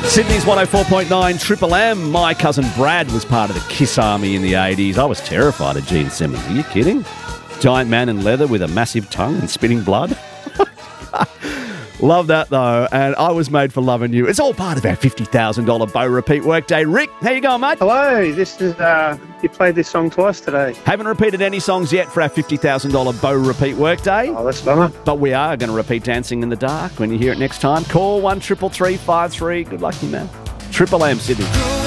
Sydney's 104.9 Triple M. My cousin Brad was part of the Kiss Army in the 80s. I was terrified of Gene Simmons. Are you kidding? Giant man in leather with a massive tongue and spitting blood. Love that, though, and I was made for loving you. It's all part of our $50,000 Bo Repeat Workday. Rick, how you going, mate? Hello, this is, you played this song twice today. Haven't repeated any songs yet for our $50,000 Bo Repeat Workday. Oh, that's a bummer. But we are going to repeat Dancing in the Dark when you hear it next time. Call 1 333 53. Good luck, you man. Triple M, Sydney.